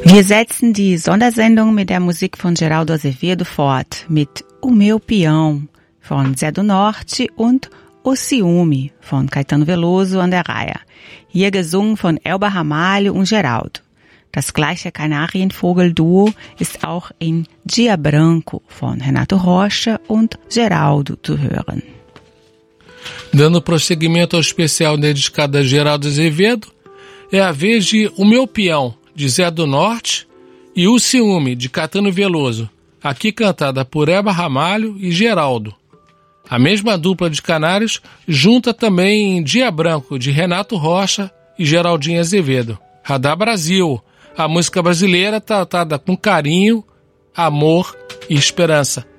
Wir setzen die Sondersendung mit der Musik von Geraldo Azevedo fort, mit O Meu Peão von Zé do Norte und O Ciúme von Caetano Veloso an der Reihe, hier gesungen von Elba Ramalho und Geraldo. Das gleiche Kanarienvogel-Duo ist auch in Dia Branco von Renato Rocha und Geraldo zu hören. Dando prosseguimento ao especial dedicado a Geraldo Azevedo, é a vez de O Meu Peão, de Zé do Norte, e O Ciúme, de Caetano Veloso, aqui cantada por Elba Ramalho e Geraldo. A mesma dupla de canários junta também em Dia Branco, de Renato Rocha e Geraldinho Azevedo. Radar Brasil, a música brasileira tratada com carinho, amor e esperança.